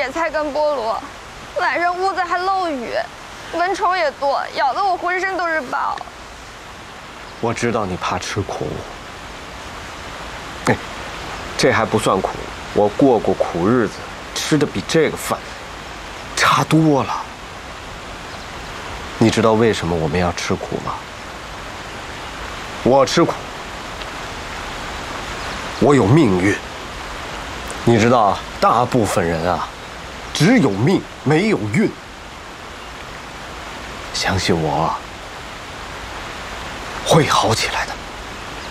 野菜跟菠萝，晚上屋子还漏雨，蚊虫也多，咬得我浑身都是包。 我知道你怕吃苦，哎，这还不算苦，我过过苦日子，吃的比这个饭差多了。你知道为什么我们要吃苦吗？我吃苦，我有命运。你知道，大部分人啊，只有命没有运。相信我，会好起来的。